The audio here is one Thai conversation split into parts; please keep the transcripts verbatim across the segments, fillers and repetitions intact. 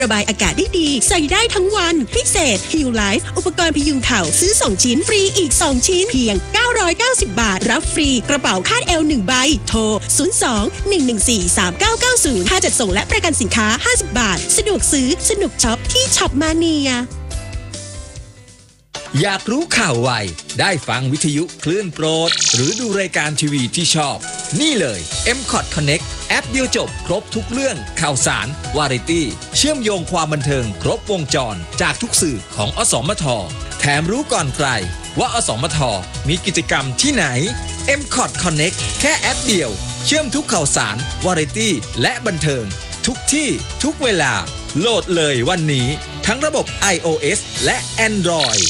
ระบายอากาศได้ดีใส่ได้ทั้งวันพิเศษ Heal Life อุปกรณ์พยุงเข่าซื้อสองชิ้นฟรีอีกสองชิ้นเพียงเก้าร้อยเก้าสิบบาทรับฟรีกระเป๋าคาดเอวหนึ่งใบโทรศูนย์ สอง หนึ่ง หนึ่ง สี่ สาม เก้า เก้า ศูนย์ค่าจัดส่งและประกันสินค้าห้าสิบบาทสะดวกซื้อสนุกช็อปที่ช็อปมาเนียอยากรู้ข่าวไวได้ฟังวิทยุคลื่นโปรดหรือดูรายการทีวีที่ชอบนี่เลย เอ็ม คอท Connect แอปเดียวจบครบทุกเรื่องข่าวสารวาไรตี้เชื่อมโยงความบันเทิงครบวงจรจากทุกสื่อของอสมทแถมรู้ก่อนใครว่าอสมทมีกิจกรรมที่ไหน เอ็ม คอท Connect แค่แอปเดียวเชื่อมทุกข่าวสารวาไรตี้และบันเทิงทุกที่ทุกเวลาโหลดเลยวันนี้ทั้งระบบ iOS และ Android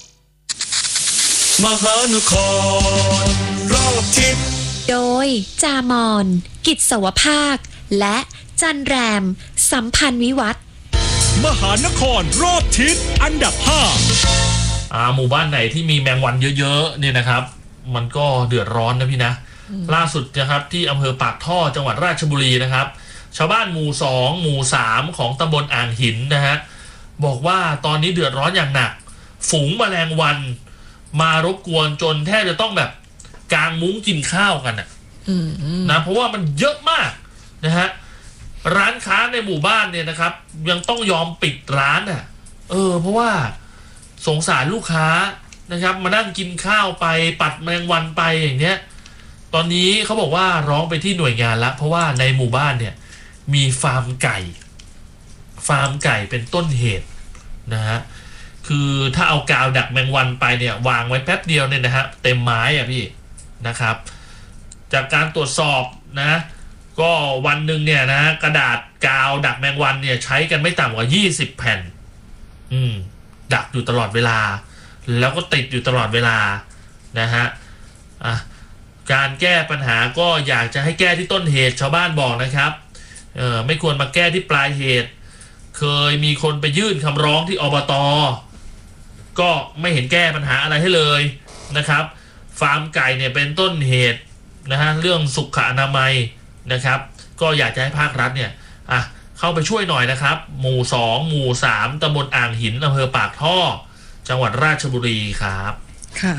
มหานครรอบทิศโดยจามอนกิจสวภาคและจันแรมสัมพันธ์วิวัฒน์มหานครรอบทิศอันดับห้าอ่าหมู่บ้านไหนที่มีแมงวันเยอะๆเนี่ยนะครับมันก็เดือดร้อนนะพี่นะล่าสุดนะครับที่อำเภอปากท่อจังหวัดราชบุรีนะครับชาวบ้านหมู่สองหมู่สามของตำบลอ่างหินนะฮะบอกว่าตอนนี้เดือดร้อนอย่างหนักฝูงแมลงวันมารบกวนจนแทบจะต้องแบบกางมุ้งกินข้าวกันนะนะเพราะว่ามันเยอะมากนะฮะร้านค้าในหมู่บ้านเนี่ยนะครับยังต้องยอมปิดร้านอ่ะเออเพราะว่าสงสารลูกค้านะครับมานั่งกินข้าวไปปัดแมลงวันไปอย่างเนี้ยตอนนี้เขาบอกว่าร้องไปที่หน่วยงานละเพราะว่าในหมู่บ้านเนี่ยมีฟาร์มไก่ฟาร์มไก่เป็นต้นเหตุนะฮะคือถ้าเอากาวดักแมงวันไปเนี่ยวางไว้แป๊บเดียวเนี่ยนะฮะเต็มไม้อ่ะพี่นะครับจากการตรวจสอบนะก็วันหนึ่งเนี่ยนะกระดาษกาวดักแมงวันเนี่ยใช้กันไม่ต่ำกว่ายี่สิบแผ่นอืมดักอยู่ตลอดเวลาแล้วก็ติดอยู่ตลอดเวลานะฮะอ่ะการแก้ปัญหาก็อยากจะให้แก้ที่ต้นเหตุชาวบ้านบอกนะครับเออไม่ควรมาแก้ที่ปลายเหตุเคยมีคนไปยื่นคำร้องที่อบต.ก็ไม่เห็นแก้ปัญหาอะไรให้เลยนะครับฟาร์มไก่เนี่ยเป็นต้นเหตุนะฮะเรื่องสุขอนามัยนะครับก็อยากจะให้ภาครัฐเนี่ยอ่ะเข้าไปช่วยหน่อยนะครับหมู่สองหมู่สามตำบลอ่างหินอำเภอปากท่อจังหวัดราชบุรีครับค่ะ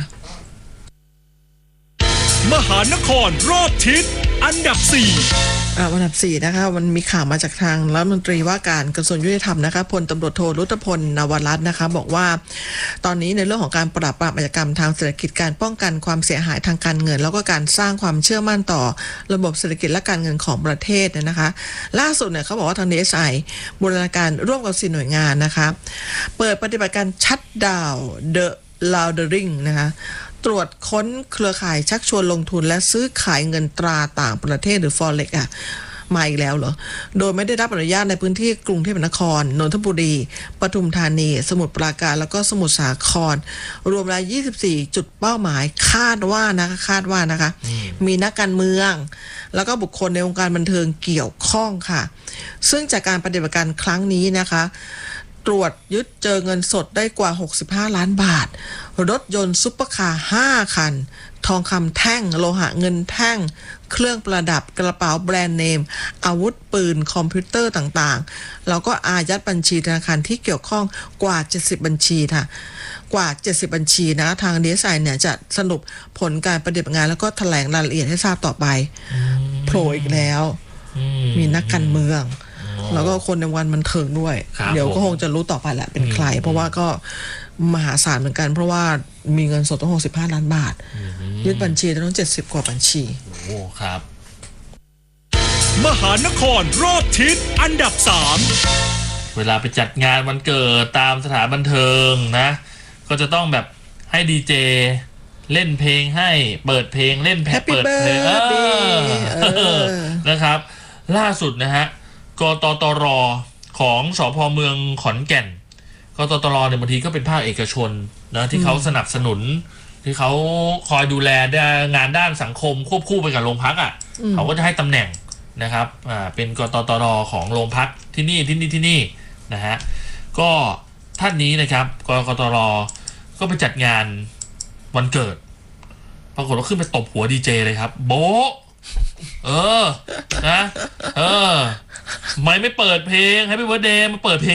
มหานครรอบทิศอันดับสี่อ่าอันดับสี่นะคะมันมีข่าวมาจากทางรัฐมนตรีว่าการกระทรวงยุติธรรมนะคะพลตำรวจโทรุตพลนวรัตน์นะคะบอกว่าตอนนี้ในเรื่องของการปราบปรามอาชญากรรมทางเศรษฐกิจการป้องกันความเสียหายทางการเงินแล้วก็การสร้างความเชื่อมั่นต่อระบบเศรษฐกิจและการเงินของประเทศเนี่ยนะคะล่าสุดเนี่ยเขาบอกว่าทาง ดี เอส ไอ บูรณาการร่วมกับสี่หน่วยงานนะคะเปิดปฏิบัติการชัตดาวน์ The Laundering นะคะตรวจค้นเครือข่ายชักชวนลงทุนและซื้อขายเงินตราต่างประเทศหรือ Forex อ่ะมาอีกแล้วเหรอโดยไม่ได้รับอนุญาตในพื้นที่กรุงเทพมหานครนนทบุรีปทุมธานีสมุทรปราการแล้วก็สมุทรสาครรวมแล้วยี่สิบสี่จุดเป้าหมายคาดว่านะคะคาดว่านะคะมีนักการเมืองแล้วก็บุคคลในวงการบันเทิงเกี่ยวข้องค่ะซึ่งจากการปฏิบัติการครั้งนี้นะคะตรวจยึดเจอเงินสดได้กว่าหกสิบห้าล้านบาทรถยนต์ซุปเปอร์คาร์ห้าคันทองคำแท่งโลหะเงินแท่งเครื่องประดับกระเป๋าแบรนด์เนมอาวุธปืนคอมพิวเตอร์ต่างๆแล้วก็อายัดบัญชีธนาคารที่เกี่ยวข้องกว่าเจ็ดสิบบัญชีค่ะกว่าเจ็ดสิบบัญชีนะทาง ดี เอส ไอ เนี่ยจะสรุปผลการปฏิบัติงานแล้วก็แถลงรายละเอียดให้ทราบต่อไปโผล่อีกแล้วมีนักการเมืองแล้วก็คนในวันบันเทิงด้วยเดี๋ยวก็คงจะรู้ต่อไปแหละเป็นใครเพราะว่าก็มหาศาลเหมือนกันเพราะว่ามีเงินสดตั้งหกสิบห้าล้านบาทยึดบัญชีตั้งเจ็ดสิบกว่าบัญชีโอ้ครับมหานครรอบทิศอันดับสามเวลาไปจัดงานวันเกิดตามสถานบันเทิงนะก็จะต้องแบบให้ดีเจเล่นเพลงให้เปิดเพลงเล่นแพเปิดเพลงนะครับล่าสุดนะฮะกตตรของสภ.เมืองขอนแก่นกตตรเนี่ยบางทีก็เป็นภาคเอกชนนะที่เขาสนับสนุนที่เขาคอยดูแลงานด้านสังคมควบคู่ไปกับโรงพักอ่ะเขาก็จะให้ตำแหน่งนะครับอ่าเป็นกตตรของโรงพักที่นี่ที่นี่ที่นี่นะฮะก็ท่านนี้นะครับกกตรก็ไปจัดงานวันเกิดปรากฏว่าขึ้นไปตบหัวดีเจเลยครับโบ๊ะเออนะเออไม่ไม่เปิดเพลง Happy Birthday มาเปิดเพลง